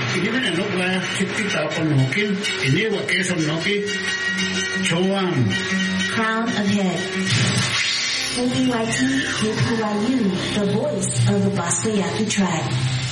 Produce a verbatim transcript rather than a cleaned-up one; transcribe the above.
Ini mana nak lah kita penukin. Ini wakil semnoki. Choam. Crown of Head. K B Y T K P Y U, the voice of the Bosco Yaqui tribe.